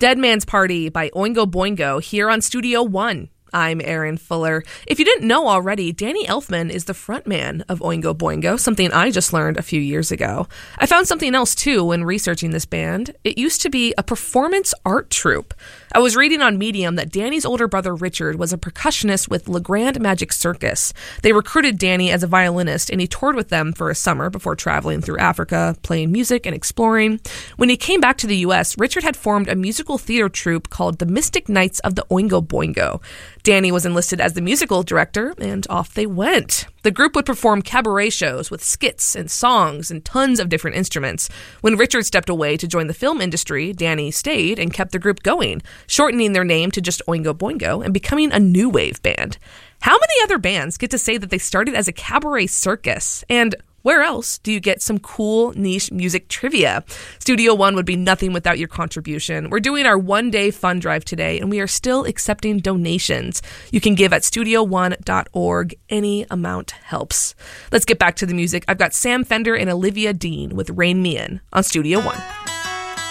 Dead Man's Party by Oingo Boingo here on Studio One. I'm Erin Fuller. If you didn't know already, Danny Elfman is the frontman of Oingo Boingo, something I just learned a few years ago. I found something else, too, when researching this band. It used to be a performance art troupe. I was reading on Medium that Danny's older brother Richard was a percussionist with Le Grand Magic Circus. They recruited Danny as a violinist, and he toured with them for a summer before traveling through Africa, playing music and exploring. When he came back to the U.S., Richard had formed a musical theater troupe called the Mystic Knights of the Oingo Boingo. Danny was enlisted as the musical director, and off they went. The group would perform cabaret shows with skits and songs and tons of different instruments. When Richard stepped away to join the film industry, Danny stayed and kept the group going, shortening their name to just Oingo Boingo and becoming a new wave band. How many other bands get to say that they started as a cabaret circus? And where else do you get some cool niche music trivia? Studio One would be nothing without your contribution. We're doing our one-day fund drive today, and we are still accepting donations. You can give at studioone.org. Any amount helps. Let's get back to the music. I've got Sam Fender and Olivia Dean with Rain Me In on Studio One.